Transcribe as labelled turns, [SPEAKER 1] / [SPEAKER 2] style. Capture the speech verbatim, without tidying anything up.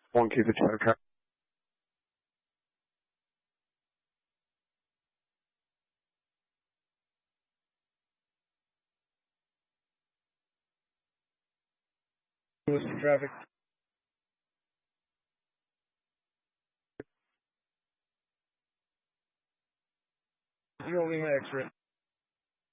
[SPEAKER 1] One keep the traffic. Traffic. You don't leave my X-ray.